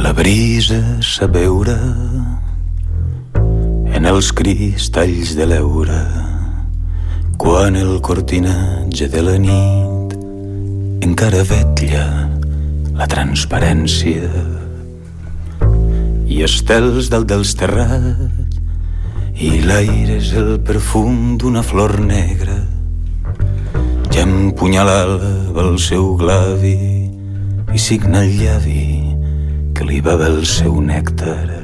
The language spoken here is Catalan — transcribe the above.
La brisa sap veure en els cristalls de l'heura quan el cortinatge de la nit encara vetlla la transparència i estels dalt dels terrats i l'aire és el perfum d'una flor negra ja empunyalava el seu glavi i signa el llavi que li beva el seu nèctar.